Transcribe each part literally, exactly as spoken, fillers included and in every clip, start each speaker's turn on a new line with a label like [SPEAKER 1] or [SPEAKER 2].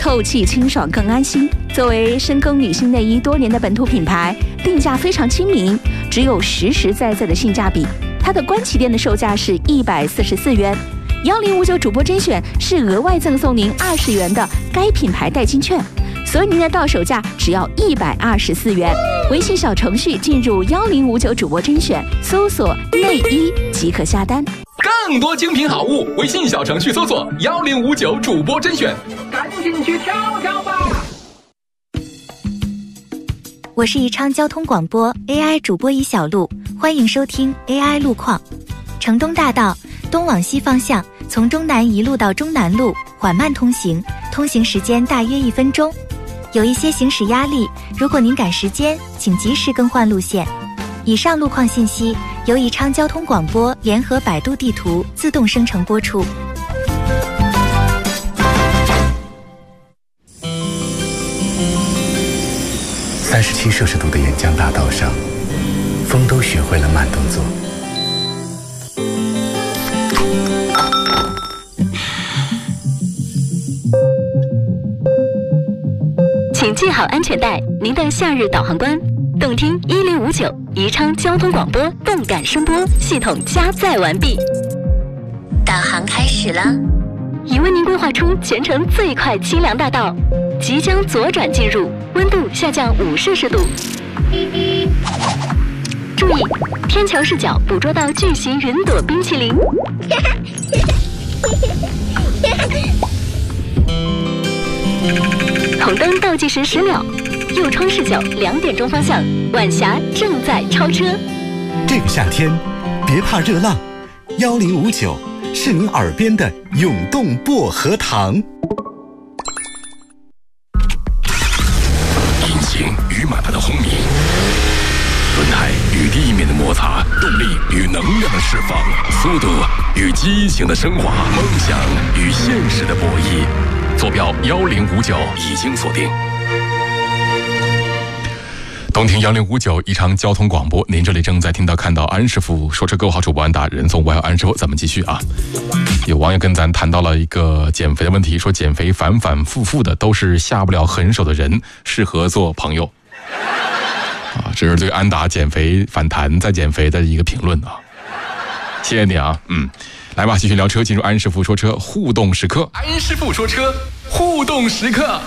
[SPEAKER 1] 透气清爽更安心。作为深耕女性内衣多年的本土品牌，定价非常亲民，只有实实在在的性价比。它的官旗店的售价是一百四十四元，幺零五九主播甄选是额外赠送您二十元的该品牌代金券，所以您的到手价只要一百二十四元。微信小程序进入幺零五九主播甄选，搜索内衣即可下单。
[SPEAKER 2] 更多精品好物，微信小程序搜索幺零五九主播甄选，赶紧去挑挑吧。
[SPEAKER 3] 我是宜昌交通广播 A I 主播宜小璐，欢迎收听 A I 路况。城东大道东往西方向，从中南一路到中南路缓慢通行，通行时间大约一分钟，有一些行驶压力，如果您赶时间，请及时更换路线。以上路况信息由宜昌交通广播联合百度地图自动生成播出。
[SPEAKER 4] 三十七摄氏度的沿江大道上，风都学会了慢动作。
[SPEAKER 5] 请系好安全带，您的夏日导航官。动听一零五九，宜昌交通广播动感声波系统加载完毕，
[SPEAKER 3] 导航开始了，
[SPEAKER 5] 已为您规划出全程最快清凉大道，即将左转进入，温度下降五摄氏度。注意，天桥视角捕捉到巨型云朵冰淇淋。红灯倒计时十秒，右窗视角两点钟方向，晚霞正在超车。
[SPEAKER 6] 这个夏天，别怕热浪，幺零五九是您耳边的涌动薄荷糖。
[SPEAKER 2] 引擎与马达的轰鸣，轮胎与地面的摩擦，动力与能量的释放，速度与激情的升华，梦想与现实的博弈。坐标幺零五九已经锁定。动听幺零五九宜昌交通广播，您这里正在听到看到安师傅说车购好主播安达人送我要安师傅，咱们继续啊。有网友跟咱谈到了一个减肥的问题，说减肥反反复复的都是下不了狠手的人，适合做朋友啊。这是对安达减肥反弹再减肥的一个评论啊，谢谢你啊，嗯。来吧，继续聊车，进入安师傅说车互动时刻。安师傅说车互动时刻。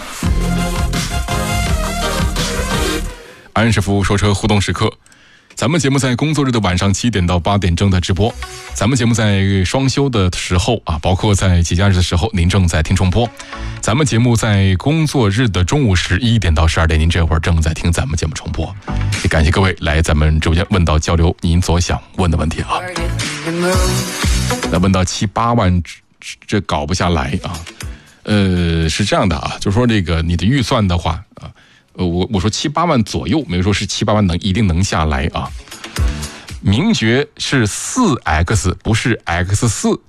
[SPEAKER 2] 安师傅说车互动时刻，咱们节目在工作日的晚上七点到八点正在直播，咱们节目在双休的时候啊，包括在节假日的时候，您正在听重播。咱们节目在工作日的中午十一点到十二点，您这会儿正在听咱们节目重播。也感谢各位来咱们直播间问到交流您所想问的问题啊。那问到七八万，这搞不下来啊。呃，是这样的啊，就是说这个你的预算的话啊，呃，我我说七八万左右，没有说是七八万能一定能下来啊。名爵是四 X， 不是 X 四，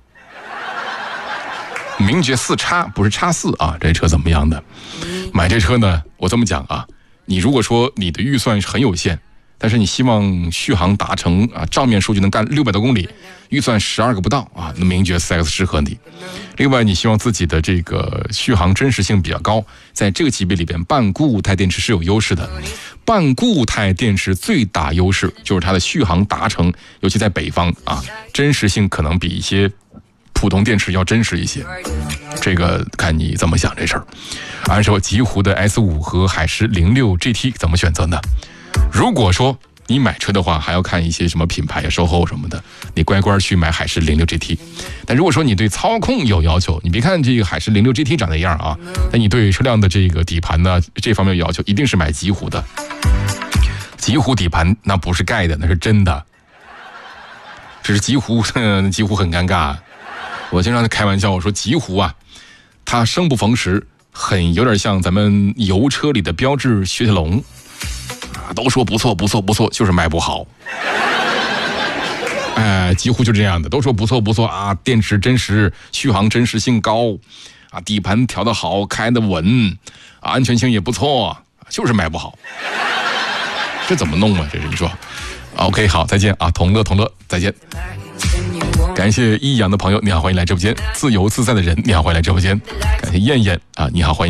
[SPEAKER 2] 名爵四叉不是叉四啊。这车怎么样的？买这车呢，我这么讲啊，你如果说你的预算是很有限，但是你希望续航达成啊，账面数据能干六百多公里，预算十二个不到啊，那名爵 四 X 适合你。另外，你希望自己的这个续航真实性比较高，在这个级别里边，半固态电池是有优势的。半固态电池最大优势就是它的续航达成，尤其在北方啊，真实性可能比一些普通电池要真实一些。这个看你怎么想这事儿。按说极狐的 S 五 和海狮零六 G T 怎么选择呢？如果说你买车的话，还要看一些什么品牌啊、售后什么的，你乖乖去买海狮零六 G T。但如果说你对操控有要求，你别看这个海狮零六 G T 长那样啊，但你对车辆的这个底盘呢这方面有要求，一定是买极狐的。极狐底盘那不是盖的，那是真的。这是极狐，极狐很尴尬。我经常开玩笑，我说极狐啊，它生不逢时，很有点像咱们油车里的标致雪铁龙。都说不错不错不错，就是卖不好。哎，几乎就这样的，都说不错不错啊，电池真实，续航真实性高，啊，底盘调得好，开得稳，啊，安全性也不错，就是卖不好。这怎么弄啊？这是你说 ？OK， 好，再见啊，同乐同乐，再见。感谢益阳的朋友，你好，欢迎来直播间。自由自在的人，你好，欢迎来直播间。感谢燕燕啊，你好，欢迎。